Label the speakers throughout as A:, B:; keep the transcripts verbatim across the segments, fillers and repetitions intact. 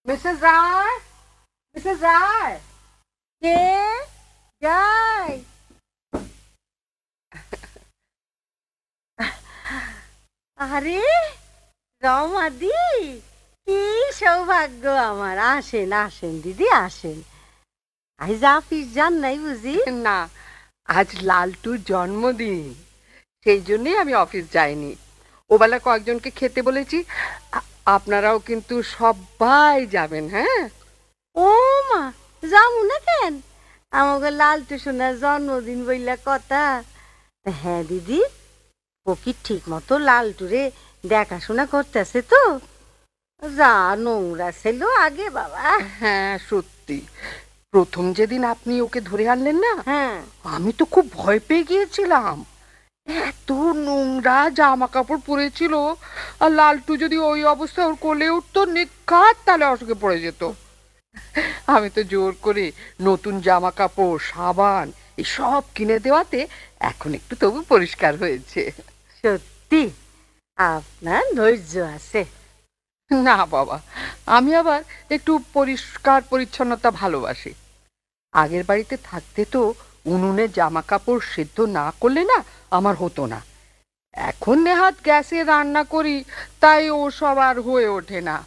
A: Mrs রায়, Mrs রায়।
B: কে যাই? আরে রমাদি, কি সৌভাগ্য আমার! আসেন আসেন দিদি, আসেন। আজ অফিস যান নাই বুঝি?
A: না, আজ লালটুর জন্মদিন, সেই জন্যই আমি অফিস যাইনি। ওবেলা কয়েকজনকে খেতে বলেছি। আ- আপনারাও কিন্তু সবাই যাবেন, হ্যাঁ?
B: ও মা, যাবো না কেন? আমাকে লালটু সোনার জন্মদিন বইলা কথা। হ্যাঁ দিদি, ও কি ঠিক মতো লালটুরে দেখাশোনা করতেছে তো? যা নোংরা ছিল আগে বাবা।
A: হ্যাঁ, সত্যি। প্রথম যেদিন আপনি ওকে ধরে আনলেন না,
B: হ্যাঁ,
A: আমি তো খুব ভয় পেয়ে গিয়েছিলাম। এত নোংরা জামা কাপড় পরেছিল, আর লালটু যদি ওই অবস্থায় ওর কোলে উঠতো, নিখাত তাহলে অসুখে পড়ে যেত। আমি তো জোর করে নতুন জামা কাপড়, সাবান এসব কিনে দেওয়াতে এখন একটু তবু পরিষ্কার হয়েছে।
B: সত্যি আপনার ধৈর্য আছে।
A: না বাবা, আমি আবার একটু পরিষ্কার পরিচ্ছন্নতা ভালোবাসি। আগের বাড়িতে থাকতে তো উনুনে জামা কাপড় সেদ্ধ না করলে না আমার হতো না। এখন নেহাত গ্যাসে রান্না করি, তাই ও সব আর হয়ে ওঠে না।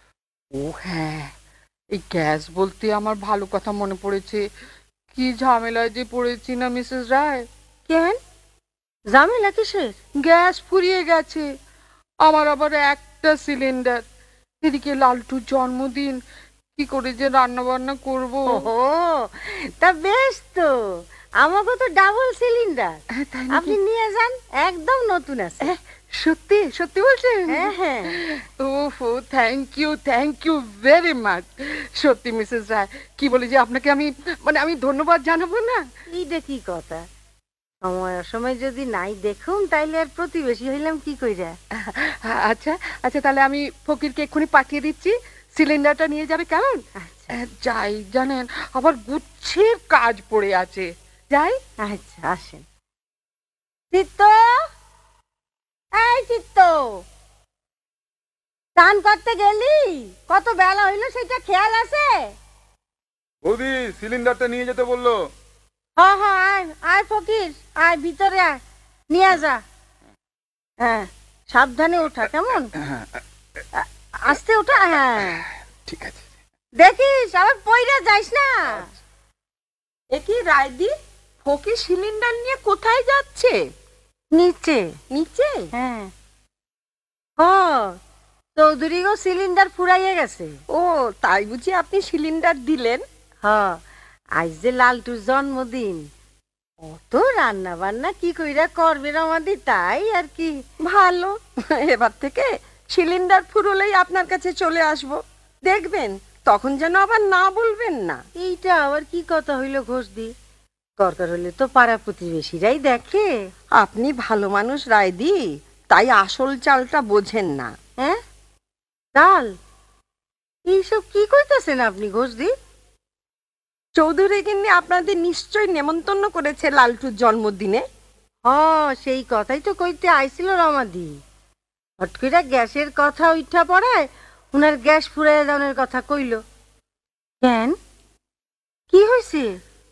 A: ও হ্যাঁ, এই গ্যাস বলতে আমার ভালো কথা মনে পড়েছে। কি ঝামেলায় যে পড়েছি না মিসেস রায়।
B: কেন, ঝামেলা কিসের?
A: গ্যাস ফুরিয়ে গেছে। আমার আবার একটা সিলিন্ডার, এদিকে লালটুর জন্মদিন, কি করে যে রান্না বান্না করবো।
B: ওহো, তা বেশ তো। আমাকে তো ডাবল সিলিন্ডার,
A: হ্যাঁ, তাই
B: আপনি
A: নাকি?
B: নিয়ে যান, একদম নতুন আছে।
A: এহ, সত্যি সত্যি বলছেন?
B: হ্যাঁ হ্যাঁ।
A: ওহো, thank you, thank you very much. সত্যি মিসেস রায়, কি বলি যে আপনাকে আমি, মানে আমি ধন্যবাদ জানাবো না।
B: এইটা কি কথা? সময় অসময় যদি নাই দেখুন, তাইলে আর প্রতিবেশী হইলাম কি কইরা?
A: আচ্ছা আচ্ছা, তাহলে আমি ফকিরকে এক্ষুনি পাঠিয়ে দিচ্ছি, সিলিন্ডারটা নিয়ে যাবে, কেমন?
B: আচ্ছা
A: আহ, যাই, জানেন আবার গুচ্ছের কাজ পড়ে আছে। যাই।
B: আচ্ছা, আসেন। চিত্ত, এই চিত্ত, স্নান করতে গেলি? কত বেলা হইলো সেটা খেয়াল আছে?
C: বৌদি সিলিন্ডারটা নিয়ে যেতে বললো।
B: হ হ, আয় আয় ফকির, আয় ভিতরে আয়, নিয়ে যা। হ্যাঁ, সাবধানে ওঠা, কেমন? আ- আস্তে ওঠা, হ্যাঁ।
C: ঠিক আছে।
B: দেখিস আবার পইরা যাইস না।
A: একই রায়দি, ফকির সিলিন্ডার নিয়ে কোথায় যাচ্ছে?
B: নিচে।
A: নিচে?
B: হ্যাঁ। হ, চৌধুরী গো সিলিন্ডার ফুরাইয়া গেছে।
A: ও, তাই বুঝি আপনি সিলিন্ডার দিলেন?
B: হ, আজ যে লালটুর জন্মদিন, অত রান্না বান্না কি কইরা করবে রমাদি, তাই আর কি।
A: ভালো, এবার থেকে সিলিন্ডার ফুরোলেই আপনার কাছে চলে আসব, দেখবেন তখন যেন আবার না বলবেন না।
B: এইটা আবার কি কথা হইল ঘোষদি? দরকার হলে তো পাড়া প্রতিবেশীরাই দেখে।
A: আপনি ভালো মানুষ রায়দি, তাই আসল চালটা বোঝেন না।
B: হ্যাঁ, চাল? এইসব কি কইতেছেন আপনি ঘোষদি?
A: চৌধুরী গিন্নি আপনাদের নিশ্চয় নেমন্তন্ন করেছে লালটুর জন্মদিনে।
B: হ, সেই কথাই তো কইতে আইছিল রমাদি। হট কইরা গ্যাসের কথা উঠা পড়ায় উনার গ্যাস ফুরাইয়া যাওয়ার কথা কইল। কেন, কি হয়েছে?